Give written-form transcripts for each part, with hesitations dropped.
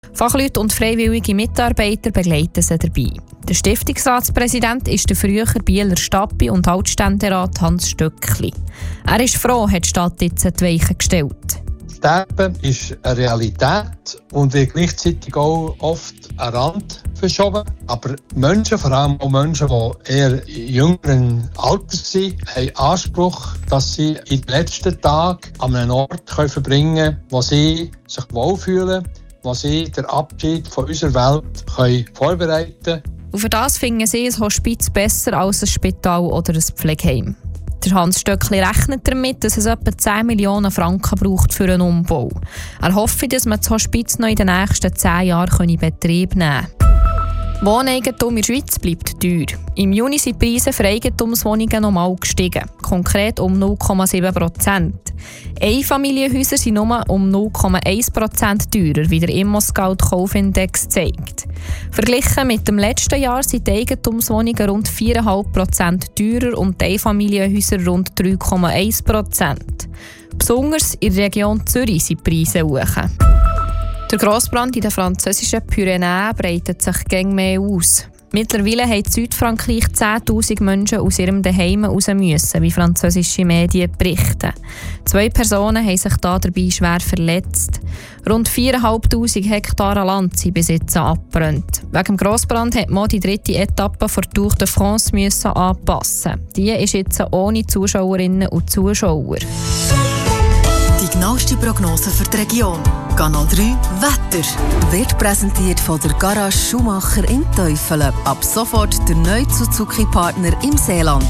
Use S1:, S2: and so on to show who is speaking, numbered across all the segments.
S1: Fachleute und freiwillige Mitarbeiter begleiten sie dabei. Der Stiftungsratspräsident ist der frühere Bieler Stadtbi- und Altständerat Hans Stöckli. Er ist froh, hat die Stadt jetzt die Weichen gestellt.
S2: Sterben ist eine Realität und wird gleichzeitig auch oft an den Rand verschoben. Aber Menschen, vor allem auch Menschen, die eher jüngeren Alters sind, haben Anspruch, dass sie in den letzten Tagen an einem Ort verbringen können, wo sie sich wohlfühlen, wo sie den Abschied von unserer Welt vorbereiten können.
S1: Und für das finden sie ein Hospiz besser als ein Spital oder ein Pflegeheim. Der Hans Stöckli rechnet damit, dass es etwa 10 Millionen Franken braucht für einen Umbau. Er hofft, dass man das Hospiz noch in den nächsten 10 Jahren in Betrieb nehmen kann. Wohneigentum in der Schweiz bleibt teuer. Im Juni sind die Preise für Eigentumswohnungen nochmal gestiegen, konkret um 0,7%. Einfamilienhäuser sind nur um 0,1% teurer, wie der ImmoScout-Kaufindex zeigt. Verglichen mit dem letzten Jahr sind die Eigentumswohnungen rund 4,5% teurer und die Einfamilienhäuser rund 3,1%. Besonders in der Region Zürich sind die Preise hoch. Der Grossbrand in den französischen Pyrenäen breitet sich gäng mehr aus. Mittlerweile haben in Südfrankreich 10'000 Menschen aus ihrem Zuhause raus müssen, wie französische Medien berichten. 2 Personen haben sich dabei schwer verletzt. Rund 4'500 Hektar Land sind bis jetzt abgebrannt. Wegen dem Grossbrand hat man die 3. Etappe der Tour de France müssen anpassen. Die ist jetzt ohne Zuschauerinnen und Zuschauer.
S3: Die genaueste Prognose für die Region. Kanal 3 Wetter wird präsentiert von der Garage Schumacher in Teufelen. Ab sofort der neue Suzuki-Partner im Seeland.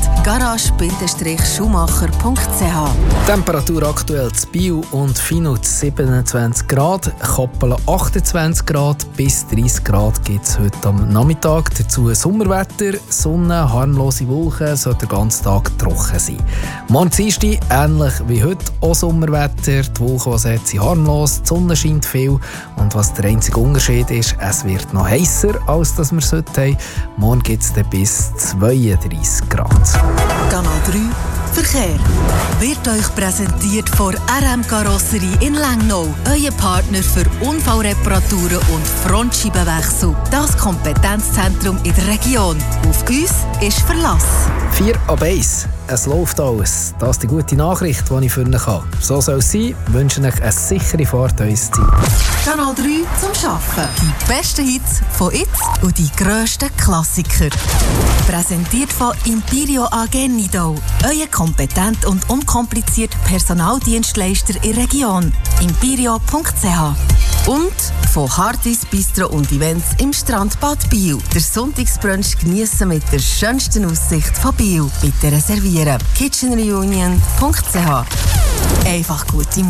S3: garage-schumacher.ch.
S4: Temperatur aktuell in Biel und Finuz 27 Grad, Kappelen 28 Grad, bis 30 Grad gibt es heute am Nachmittag. Dazu Sommerwetter, Sonne, harmlose Wolken, soll der ganze Tag trocken sein. Morgen Dienstag ähnlich wie heute, auch Sommerwetter, die Wolken, die sind harmlos, die Sonne scheint viel und was der einzige Unterschied ist, es wird noch heißer, als das wir es heute haben. Morgen gibt es bis 32 Grad.
S3: Kanal 3 Verkehr wird euch präsentiert von RM Karosserie in Lengnau. Euer Partner für Unfallreparaturen und Frontscheibenwechsel. Das Kompetenzzentrum in der Region. Auf uns ist Verlass.
S4: 4:1. Es läuft alles. Das ist die gute Nachricht, die ich für euch habe. So soll es sein. Ich wünsche euch eine sichere Fahrt ins Ziel.
S3: Kanal 3 zum Arbeiten. Die besten Hits von jetzt und die grössten Klassiker. Präsentiert von Imperio AG Nidau. Euer kompetent und unkompliziert Personaldienstleister in der Region. imperio.ch. Und von Hardys Bistro und Events im Strandbad Biel. Der Sonntagsbrunch geniessen mit der schönsten Aussicht von Biel. Bitte reservieren. kitchenreunion.ch. Einfach gute